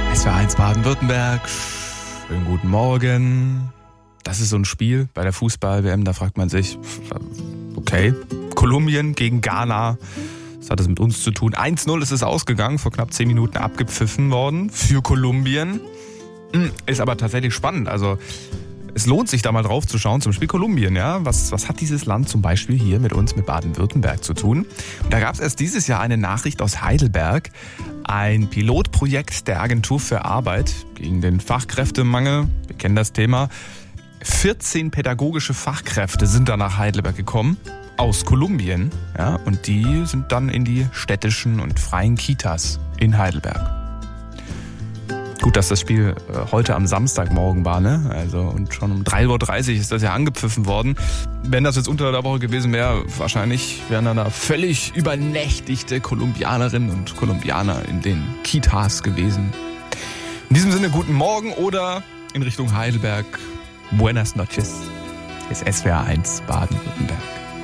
SWR1 Baden-Württemberg. Schönen guten Morgen. Das ist so ein Spiel bei der Fußball-WM, da fragt man sich, okay, Kolumbien gegen Ghana, was hat das mit uns zu tun? 1-0 ist es ausgegangen, vor knapp 10 Minuten abgepfiffen worden für Kolumbien. Ist aber tatsächlich spannend, also es lohnt sich da mal drauf zu schauen zum Spiel Kolumbien. Ja? Was hat dieses Land zum Beispiel hier mit uns, mit Baden-Württemberg zu tun? Und da gab es erst dieses Jahr eine Nachricht aus Heidelberg, ein Pilotprojekt der Agentur für Arbeit gegen den Fachkräftemangel. Wir kennen das Thema. 14 pädagogische Fachkräfte sind da nach Heidelberg gekommen, aus Kolumbien. Ja? Und die sind dann in die städtischen und freien Kitas in Heidelberg. Gut, dass das Spiel heute am Samstagmorgen war, ne? Also, und schon um 3:30 Uhr ist das ja angepfiffen worden. Wenn das jetzt unter der Woche gewesen wäre, wahrscheinlich wären da völlig übernächtigte Kolumbianerinnen und Kolumbianer in den Kitas gewesen. In diesem Sinne, guten Morgen oder in Richtung Heidelberg. Buenas noches. Das ist SWR1 Baden-Württemberg.